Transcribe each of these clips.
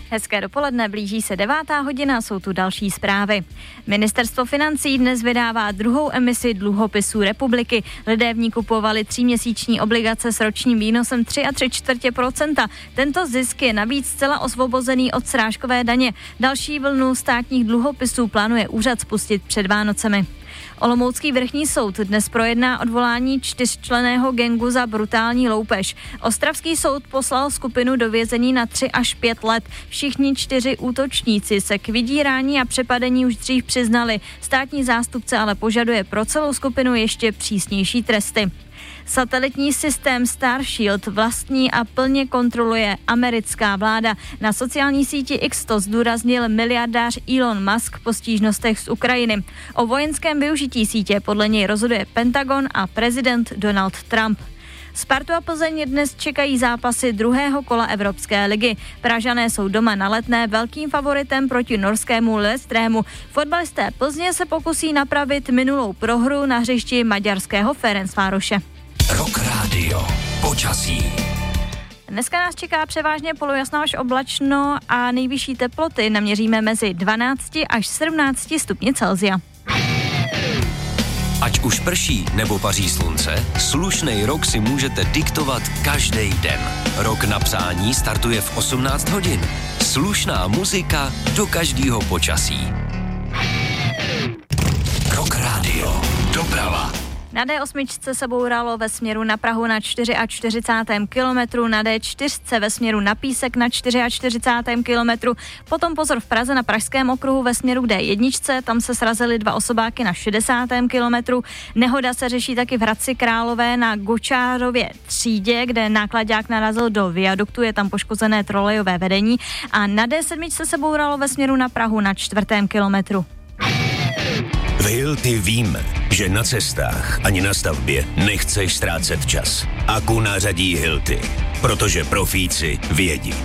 Hezké dopoledne, blíží se 9. hodina, jsou tu další zprávy. Ministerstvo financí dnes vydává druhou emisi dluhopisů republiky. Lidé v ní kupovali 3měsíční obligace s ročním výnosem 3,75%. Tento zisk je navíc zcela osvobozený od srážkové daně. Další vlnu státních dluhopisů plánuje úřad spustit před Vánocemi. Olomoucký vrchní soud dnes projedná odvolání 4členného gangu za brutální loupež. Ostravský soud poslal skupinu do vězení na 3 až 5 let. Všichni 4 útočníci se k vydírání a přepadení už dřív přiznali. Státní zástupce ale požaduje pro celou skupinu ještě přísnější tresty. Satelitní systém Starshield vlastní a plně kontroluje americká vláda. Na sociální síti X to zdůraznil miliardář Elon Musk po stížnostech z Ukrajiny. O vojenském využití sítě podle něj rozhoduje Pentagon a prezident Donald Trump. Spartu a Plzeň dnes čekají zápasy druhého kola Evropské ligy. Pražané jsou doma na Letné velkým favoritem proti norskému Lillestrému. Fotbalisté Plzně se pokusí napravit minulou prohru na hřišti maďarského Ferencvároše. Rock Radio. Počasí. Dneska nás čeká převážně polojasno až oblačno a nejvyšší teploty naměříme mezi 12 až 17 stupni Celsia. Ať už prší nebo paří slunce, slušnej rok si můžete diktovat každý den. Rok na přání startuje v 18 hodin. Slušná muzika do každého počasí. Rock Radio. Doprava. Na D8 se bouralo ve směru na Prahu na 44. kilometru, na D4 ve směru na Písek na 44. kilometru, potom pozor v Praze na Pražském okruhu ve směru k D1, tam se srazily 2 osobáky na 60. kilometru. Nehoda se řeší taky v Hradci Králové na Gočárově třídě, kde náklaďák narazil do viaduktu, je tam poškozené trolejové vedení a na D7 se bouralo ve směru na Prahu na 4. kilometru. V Hilti víme, že na cestách ani na stavbě nechceš ztrácet čas. Aku nařadí Hilti, protože profíci vědí.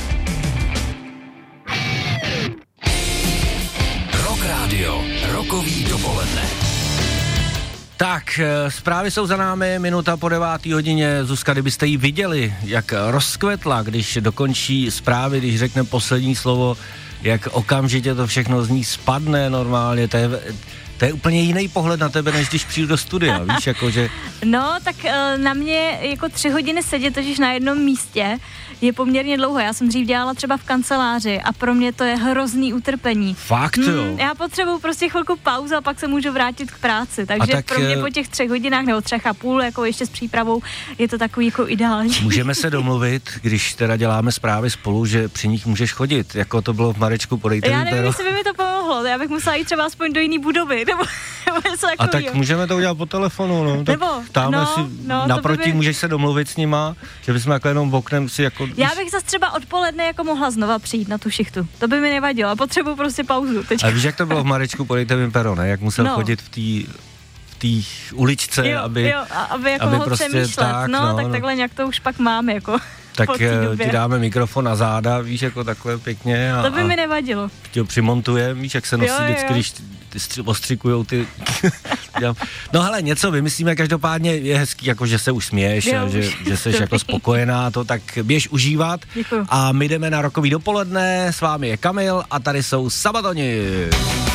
Rock Radio. Rokový dopoledne. Tak, zprávy jsou za námi, minuta po 9. hodině. Zuzka, kdybyste ji viděli, jak rozkvetla, když dokončí zprávy, když řekne poslední slovo, jak okamžitě to všechno z ní spadne normálně, to je úplně jiný pohled na tebe, než když přijdu do studia, víš, jakože... No, tak na mě jako 3 hodiny sedět totiž na jednom místě je poměrně dlouho. Já jsem dřív dělala třeba v kanceláři a pro mě to je hrozný utrpení. Fakt, jo? Já potřebuju prostě chvilku pauzu a pak se můžu vrátit k práci, takže tak, pro mě po těch 3 hodinách nebo 3,5, jako ještě s přípravou, je to takový jako ideální. Můžeme se domluvit, když teda děláme zprávy spolu, že při nich můžeš chodit, jako to bylo v Marečku, podejte mi. Já nevím, jestli by mi to pomohlo, já bych musela jít třeba aspoň do jiný budovy, nebo něco takového. A tak můžeme to udělat po telefonu, no. Tak naproti můžeš se domluvit s nima, že bychom takhle jenom oknem si jako... Já bych zase třeba odpoledne jako mohla znova přijít na tu šichtu. To by mi nevadilo, potřebuji prostě pauzu teďka. A víš, jak to bylo v Marečku, podejte mi pero, ne? Jak musel chodit v té uličce, aby jako mohl prostě přemýšlet. Tak takhle nějak to už pak mám, jako. Tak ti dáme mikrofon na záda, víš, jako takhle pěkně. To by mi nevadilo. Ti ho přimontujeme, víš, jak se nosí vždycky, když ostřikujou ty... No hele, něco vymyslíme, každopádně je hezký, jako že se už směješ, že jsi jako spokojená, to tak běž užívat. Děkuju. A my jdeme na rokový dopoledne, s vámi je Kamil a tady jsou Sabatoni.